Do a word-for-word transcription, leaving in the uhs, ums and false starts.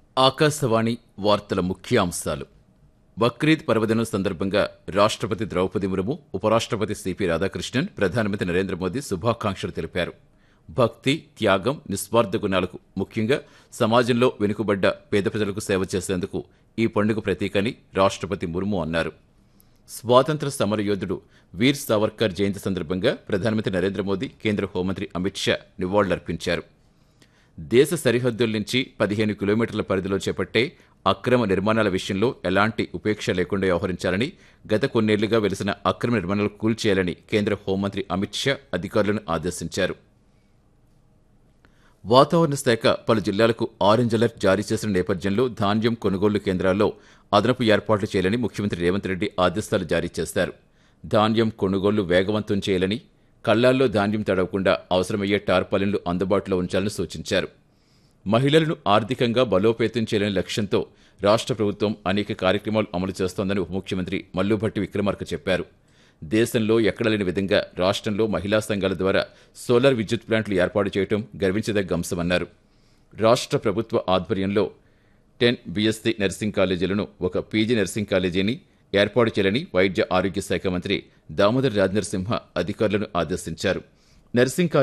ఆకాశవాణి వార్తల ముఖ్యాంశాలు. బక్రీద్ పర్వదినం సందర్భంగా రాష్ట్రపతి ద్రౌపది ముర్ము, ఉపరాష్ట్రపతి సిపి రాధాకృష్ణన్, ప్రధానమంత్రి నరేంద్ర మోదీ శుభాకాంక్షలు తెలిపారు. భక్తి, త్యాగం, నిస్వార్థ గుణాలకు, ముఖ్యంగా సమాజంలో వెనుకబడ్డ పేద ప్రజలకు సేవ చేసేందుకు ఈ పండుగ ప్రతీకని రాష్ట్రపతి ముర్ము అన్నారు. స్వాతంత్ర సమరయోధుడు వీర్ సావర్కర్ జయంతి సందర్భంగా ప్రధానమంత్రి నరేంద్ర మోదీ, కేంద్ర హోంమంత్రి అమిత్ షా నివాళులర్పించారు. దేశ సరిహద్దుల నుంచి పదిహేను కిలోమీటర్ల పరిధిలో చేపట్టే అక్రమ నిర్మాణాల విషయంలో ఎలాంటి ఉపేక్ష లేకుండా వ్యవహరించాలని, గత కొన్నేళ్లుగా వెలిసిన అక్రమ నిర్మాణాలు కూల్చేయాలని కేంద్ర హోంమంత్రి అమిత్ షా అధికారులను ఆదేశించారు. వాతావరణ శాఖ పలు జిల్లాలకు ఆరెంజ్ అలర్ట్ జారీ చేసిన నేపథ్యంలో ధాన్యం కొనుగోలు కేంద్రాల్లో అదనపు ఏర్పాట్లు చేయాలని ముఖ్యమంత్రి రేవంత్ రెడ్డి ఆదేశాలు జారీ చేశారు. ధాన్యం కొనుగోలు వేగవంతం చేయాలని, కళ్లాల్లో ధాన్యం తడవకుండా అవసరమయ్యే టార్పాలిన్లు అందుబాటులో ఉంచాలని సూచించారు. మహిళలను ఆర్థికంగా బలోపేతం చేయాలనే లక్ష్యంతో రాష్ట్ర ప్రభుత్వం అనేక కార్యక్రమాలు అమలు చేస్తోందని ఉప ముఖ్యమంత్రి మల్లుభట్టి విక్రమార్క చెప్పారు. దేశంలో ఎక్కడ లేని విధంగా రాష్ట్రంలో మహిళా సంఘాల ద్వారా సోలార్ విద్యుత్ ప్లాంట్లు ఏర్పాటు చేయడం గర్వించదగ్గ అంశమన్నారు. రాష్ట్ర ప్రభుత్వ ఆధ్వర్యంలో టెన్ బీఎస్సీ నర్సింగ్ కాలేజీలను ఒక పీజీ నర్సింగ్ కాలేజీని ఏర్పాటు చేయాలని వైద్య ఆరోగ్య శాఖ మంత్రి దామోదర్ రాజనరసింహ అధికారులను ఆదేశించారు. నర్సింగ్